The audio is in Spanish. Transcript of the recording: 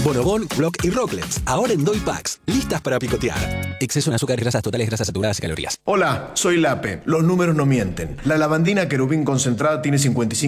Bonobón, Block y Rocklets, ahora en Doy Packs, listas para picotear. Exceso en azúcares, grasas totales, grasas saturadas y calorías. Hola, soy Lape. Los números no mienten. La lavandina querubín concentrada tiene 55